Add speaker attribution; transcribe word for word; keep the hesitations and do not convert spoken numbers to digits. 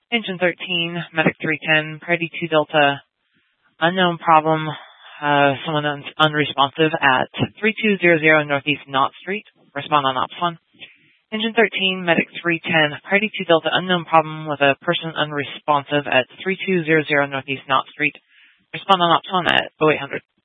Speaker 1: Engine thirteen, Medic three ten, Priority two Delta, unknown problem, uh, someone un- unresponsive at three two zero zero Northeast Knott Street. Respond on Ops one. Engine thirteen, Medic three ten, Priority two Delta, unknown problem with a person unresponsive at three two zero zero Northeast Knott Street. Respond on Ops one at oh eight hundred.